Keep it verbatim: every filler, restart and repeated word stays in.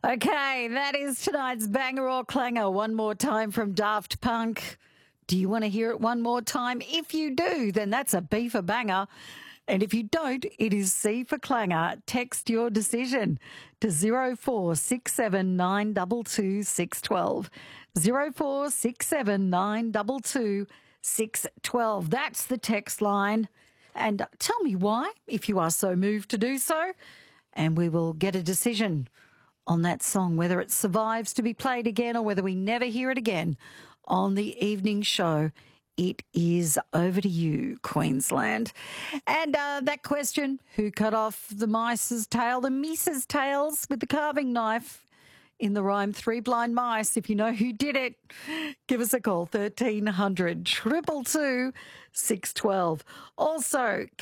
Okay, that is tonight's banger or clanger. One more time from Daft Punk. Do you want to hear it one more time? If you do, then that's a B for banger. And if you don't, it is C for clanger. Text your decision to zero four six seven nine two two six one two. zero four six seven nine two two six one two. That's the text line. And tell me why, if you are so moved to do so. And we will get a decision on that song, whether it survives to be played again or whether we never hear it again on the evening show. It is over to you, Queensland. And uh, that question, who cut off the mice's tail, the mice's tails with the carving knife in the rhyme Three Blind Mice? If you know who did it, give us a call, thirteen hundred, two two two, six one two. Also,